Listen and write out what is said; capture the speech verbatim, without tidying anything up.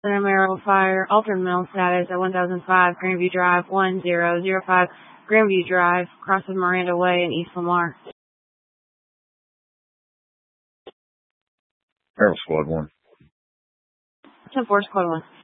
Arrow Fire, alternate mail status at one thousand five Grandview Drive, one zero zero five Grandview Drive, cross of Miranda Way in East Lamar. Arrow Squad one. ten four Squad one.